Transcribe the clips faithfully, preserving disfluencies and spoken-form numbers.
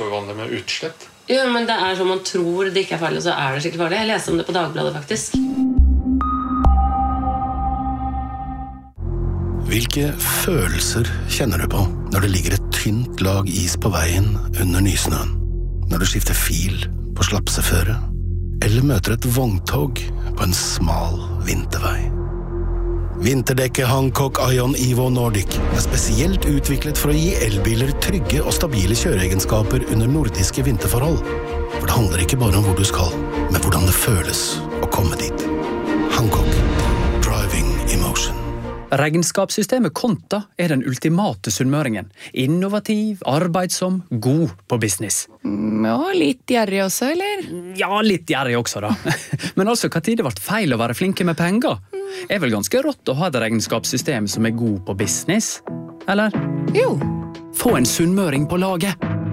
jo vanlig med utslett. Jo, men det er som man tror det ikke er farlig, så er det skikkelig farlig. Jeg leste om det på Dagbladet, faktisk. Hvilke følelser kjenner du på når det ligger et tynt lag is på veien under nysnøen? Når du skifter fil på slapseføre? Eller møter et vogntog på en smal vintervei? Vinterdekket Hancock Ion Evo Nordic er spesielt utviklet for å gi elbiler trygge og stabile kjøreegenskaper under nordiske vinterforhold. For det handler ikke bare om hvor du skal, men hvordan det føles å komme dit. Hancock. Driving emotion. Regnskapssystemet Konta er den ultimate sunnmøringen. Innovativ, arbeidsom, god på business. Ja, litt gjerrig også, eller? Ja, litt gjerrig også da. Men altså, hva tid det ble feil å være flinke med penger? Er vel ganske rått å ha et regnskapssystem som er god på business? Eller? Jo. Få en sunnmøring på laget.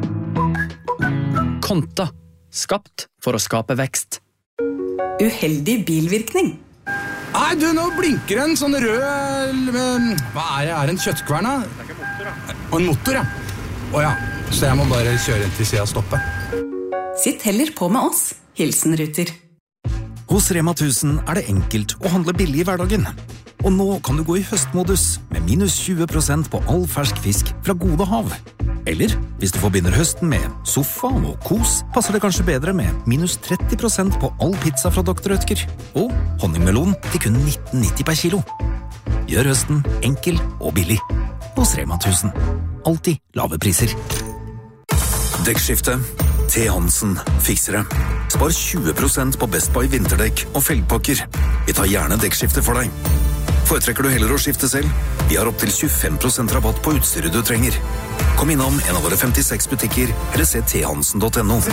Konta. Skapt for å skape vekst. Uheldig bilvirkning. Nei, du, nå blinker en sånn rød... Hva er det? Er det en kjøttkvern, da? Det er ikke motor, da. Og en motor, ja. Åja, så jeg må bare kjøre inn til siden og stoppe. Sitt heller på med oss. Hilsen Ruter. Hos Rema tusen er det enkelt å handle billig i hverdagen. Og nå kan du gå i høstmodus med minus tjue prosent på all fersk fisk fra Gode Hav. Eller, hvis du forbinder høsten med sofa og kos, passer det kanskje bedre med minus tretti prosent på all pizza fra doktor Rødtger. Og honningmelon til kun nitten nitti per kilo. Gjør høsten enkel og billig. Hos Rema tusen. Alltid lave priser. Dekkskifte. T. Hansen fikser det. Spar tjue prosent på Best Buy vinterdekk og felgpakker. Vi tar gjerne dekkskifte for deg. Foretrekker du heller å skifte selv? Vi har opp til tjuefem prosent rabatt på utstyret du trenger. Kom innom en av våre femtiseks butikker, eller se t hansen punktum no.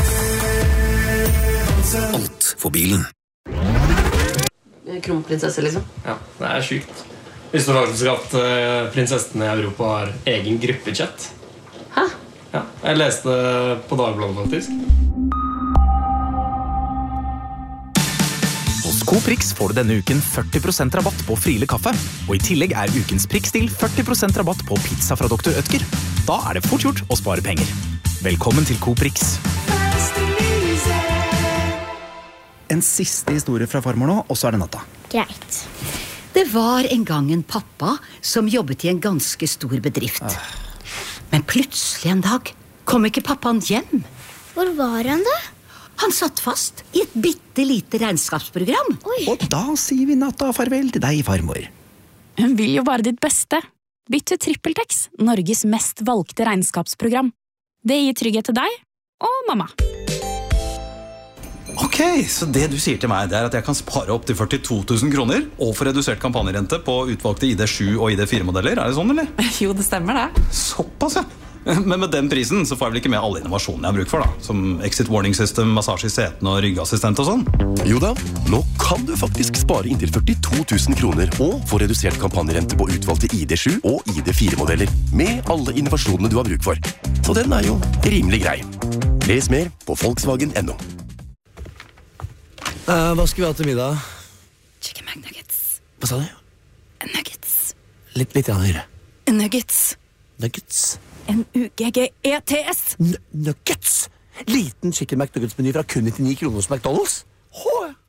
Alt for bilen. Kronprinsesse, liksom. Ja, det er sykt. Visste du faktisk at uh, prinsessen i Europa har egen gruppechat? Hæ? Ja, jeg leste det på Dagbladet, faktisk. Hos Coprix får du denne uken førti prosent rabatt på Friele kaffe, og i tillegg er ukens prikkstil førti prosent rabatt på pizza fra doktor Rødtger. Da er det fort gjort å spare penger. Velkommen til Coprix. En siste historie fra farmor nå, og så er det natta. Greit. Det var en gang en pappa som jobbet i en ganske stor bedrift. Ah. Men plutselig en dag kom ikke pappaen hjem. Hvor var han da? Han satt fast i et bittelite regnskapsprogram. Oi. Og da sier vi natta farvel til deg, farmor. Hun vil jo bare ditt beste. Bytt til TrippelTex, Norges mest valgte regnskapsprogram. Det gir trygghet til deg og mamma. Ok, så det du sier til meg, det er at jeg kan spare opp til førtito tusen kroner og få redusert kampanjerente på utvalgte I D sju og I D fire modeller. Er det sånn, eller? Jo, det stemmer det. Såpass, ja. Men med den prisen så får jeg vel ikke med alle innovasjonene jeg har bruk for, da. Som exit warning system, massasje i seten og ryggassistent og sånn. Jo da, nå kan du faktisk spare inntil førtito tusen kroner og få redusert kampanjerente på utvalgte I D sju og I D fire modeller med alle innovasjonene du har bruk for. Så den er jo rimelig grei. Les mer på Volkswagen punktum no. Uh, hva skal vi ha til middag? Chicken McNuggets. Hva sa du? Nuggets. Litt, litt høyere. Nuggets. Nuggets. N U G G E T S. N- nuggets? Liten chicken McNuggets-meny fra kun nittini kroner hos McDonald's? Hå!